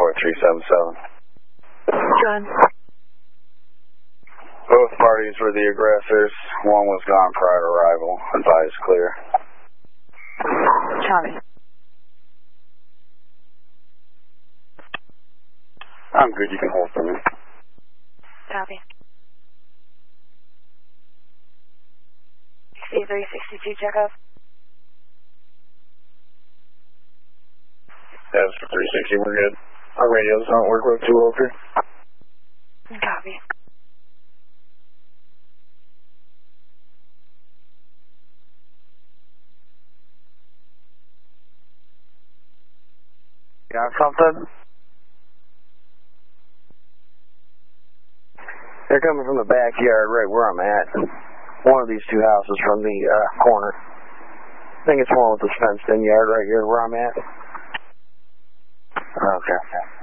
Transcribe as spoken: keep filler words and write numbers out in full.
four three seven seven. John. Both parties were the aggressors. One was gone prior to arrival. Advised clear. Tommy. I'm good. You can hold for me. Copy. C three sixty-two checkup. That's for three sixty. We're good. Our radios don't work with two over. Copy. Got something? They're coming from the backyard right where I'm at. One of these two houses from the uh, corner. I think it's one with the fenced in yard right here where I'm at. Okay.